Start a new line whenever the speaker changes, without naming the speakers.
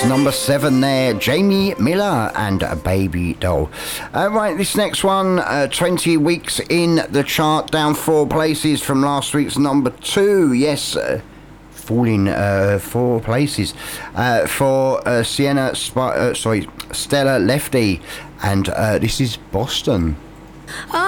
number 7 there, Jamie Miller and a Baby Doll. Right, this next one, 20 weeks in the chart, down 4 places from last week's number 2. Yes, falling 4 places for Stella Lefty, and this is Boston.